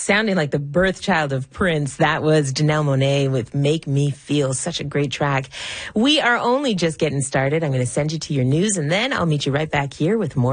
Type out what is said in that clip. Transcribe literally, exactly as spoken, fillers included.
sounding like the birth child of Prince. That was Janelle Monáe with Make Me Feel. Such a great track. We are only just getting started. I'm going to send you to your news, and then I'll meet you right back here with more.